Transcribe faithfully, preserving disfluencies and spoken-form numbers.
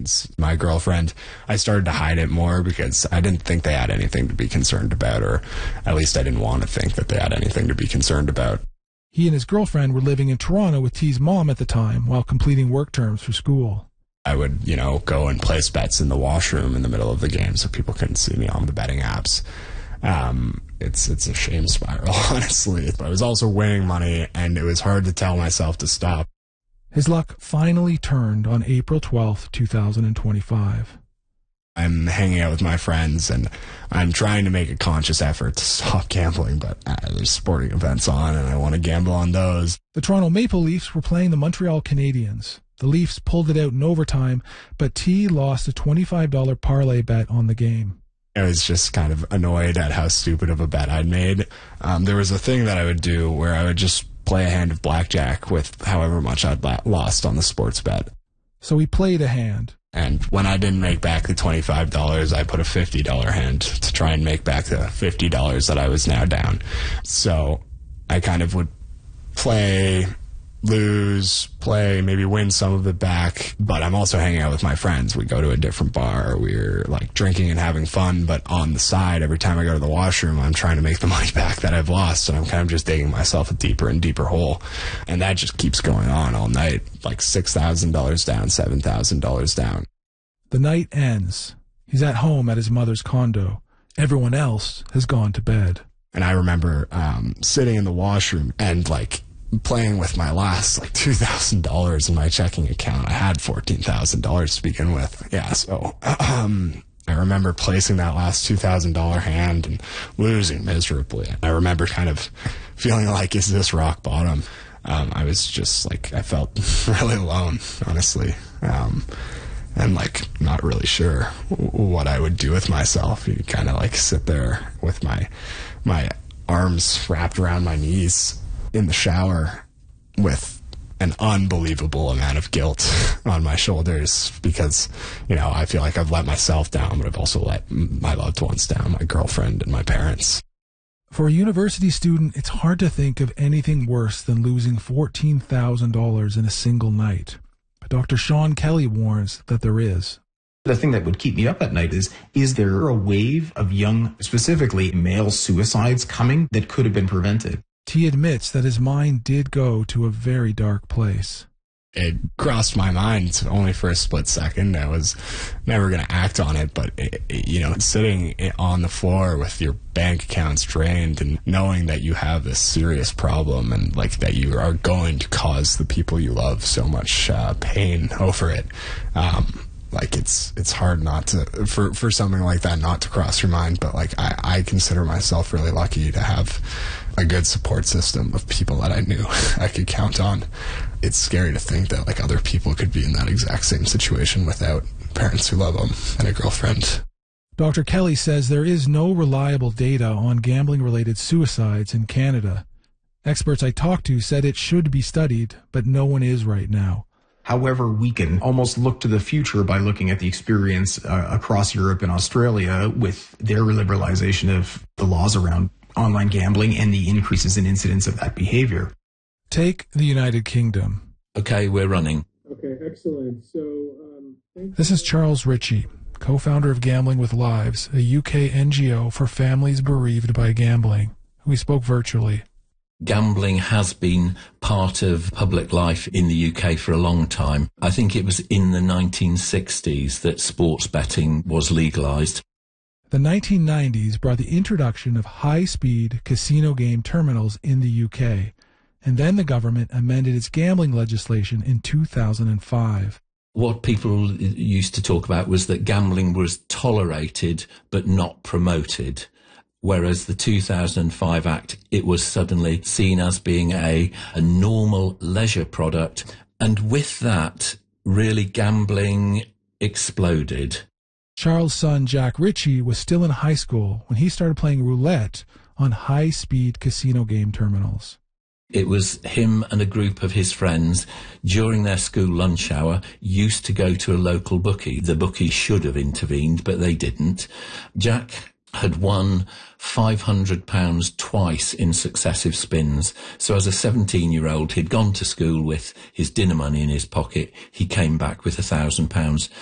And my girlfriend, I started to hide it more because I didn't think they had anything to be concerned about, or at least I didn't want to think that they had anything to be concerned about. He and his girlfriend were living in Toronto with T's mom at the time while completing work terms for school. I would, you know, go and place bets in the washroom in the middle of the game so people couldn't see me on the betting apps. Um, it's it's a shame spiral, honestly. I was also winning money, and it was hard to tell myself to stop. His luck finally turned on April twelfth, two thousand twenty-five. I'm hanging out with my friends, and I'm trying to make a conscious effort to stop gambling, but uh, there's sporting events on, and I want to gamble on those. The Toronto Maple Leafs were playing the Montreal Canadiens. The Leafs pulled it out in overtime, but T lost a twenty-five dollar parlay bet on the game. I was just kind of annoyed at how stupid of a bet I'd made. Um, there was a thing that I would do where I would just play a hand of blackjack with however much I'd la- lost on the sports bet. So he played a hand. And when I didn't make back the twenty-five dollars, I put a fifty dollar hand to try and make back the fifty dollars that I was now down. So I kind of would play, lose, play, maybe win some of it back. But I'm also hanging out with my friends. We go to a different bar. We're like drinking and having fun. But on the side, every time I go to the washroom, I'm trying to make the money back that I've lost. And I'm kind of just digging myself a deeper and deeper hole. And that just keeps going on all night. Like six thousand dollars down, seven thousand dollars down. The night ends. He's at home at his mother's condo. Everyone else has gone to bed. And I remember um, sitting in the washroom and like playing with my last like two thousand dollars in my checking account. I had fourteen thousand dollars to begin with. Yeah, so um, I remember placing that last two thousand dollars hand and losing miserably. I remember kind of feeling like, is this rock bottom? Um, I was just like, I felt really alone, honestly. Um, and like not really sure what I would do with myself. You kind of like sit there with my my arms wrapped around my knees in the shower with an unbelievable amount of guilt on my shoulders because, you know, I feel like I've let myself down, but I've also let my loved ones down, my girlfriend and my parents. For a university student, it's hard to think of anything worse than losing fourteen thousand dollars in a single night. But Doctor Sean Kelly warns that there is. The thing that would keep me up at night is, is there a wave of young, specifically male suicides coming that could have been prevented? T admits that his mind did go to a very dark place. It crossed my mind only for a split second. I was never going to act on it, but, it, it, you know, sitting on the floor with your bank accounts drained and knowing that you have this serious problem and, like, that you are going to cause the people you love so much uh, pain over it, um, like, it's it's hard not to, for, for something like that not to cross your mind, but, like, I, I consider myself really lucky to have a good support system of people that I knew I could count on. It's scary to think that like other people could be in that exact same situation without parents who love them and a girlfriend. Doctor Kelly says there is no reliable data on gambling-related suicides in Canada. Experts I talked to said it should be studied, but no one is right now. However, we can almost look to the future by looking at the experience uh, across Europe and Australia with their liberalization of the laws around online gambling and the increases in incidents of that behavior. Take the United Kingdom. Okay, we're running. Okay, excellent. So, um, this is Charles Ritchie, co-founder of Gambling with Lives, a U K N G O for families bereaved by gambling. We spoke virtually. Gambling has been part of public life in the U K for a long time. I think it was in the nineteen sixties that sports betting was legalised. The nineteen nineties brought the introduction of high-speed casino game terminals in the U K, and then the government amended its gambling legislation in two thousand five. What people used to talk about was that gambling was tolerated but not promoted, whereas the two thousand five Act, it was suddenly seen as being a, a normal leisure product, and with that, really gambling exploded. Charles' son, Jack Ritchie, was still in high school when he started playing roulette on high-speed casino game terminals. It was him and a group of his friends during their school lunch hour used to go to a local bookie. The bookie should have intervened, but they didn't. Jack had won five hundred pounds twice in successive spins. So as a seventeen-year-old, he'd gone to school with his dinner money in his pocket. He came back with one thousand pounds.